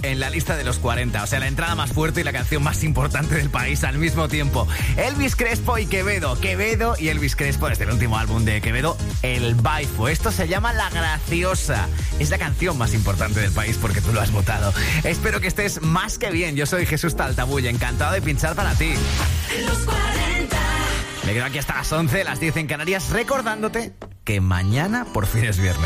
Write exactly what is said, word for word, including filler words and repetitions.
en la lista de los cuarenta. O sea, la entrada más fuerte y la canción más importante del país al mismo tiempo. Elvis Crespo y Quevedo. Quevedo y Elvis Crespo desde el último álbum de Quevedo, El Baifo. Esto se llama La Graciosa. Es la canción más importante del país porque tú lo has votado. Espero que estés más que bien. Yo soy Jesús Taltabulla, encantado de pinchar para ti. Los cuarenta. Me quedo aquí hasta las once, las diez en Canarias, recordándote que mañana por fin es viernes.